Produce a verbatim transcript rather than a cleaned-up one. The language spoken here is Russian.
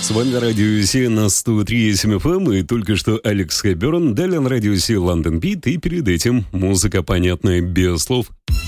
С вами Радио Си на сто три и семь эф эм, и только что Алекс Хэбберн, далее на Радио Си Лондон Бит, и перед этим музыка понятная без слов.